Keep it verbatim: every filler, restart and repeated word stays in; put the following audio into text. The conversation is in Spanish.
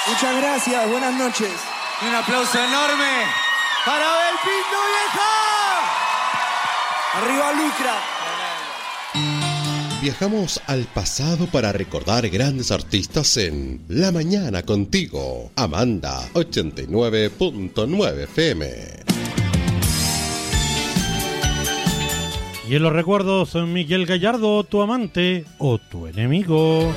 Muchas gracias, buenas noches. Y un aplauso enorme para Abel Pinto, vieja. Arriba Lucra. Viajamos al pasado para recordar grandes artistas en La Mañana Contigo. Amanda ochenta y nueve punto nueve F M. Y en los recuerdos, Miguel Gallardo, tu amante o tu enemigo.